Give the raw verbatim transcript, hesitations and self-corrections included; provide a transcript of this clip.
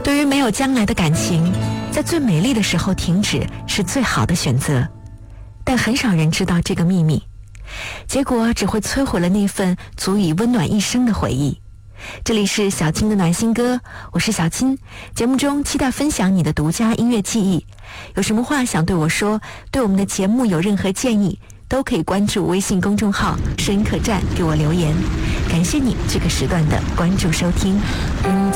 对于没有将来的感情，在最美丽的时候停止是最好的选择，但很少人知道这个秘密，结果只会摧毁了那份足以温暖一生的回忆。这里是小金的暖心歌，我是小金，节目中期待分享你的独家音乐记忆，有什么话想对我说，对我们的节目有任何建议，都可以关注微信公众号声音客栈给我留言。感谢你这个时段的关注收听。嗯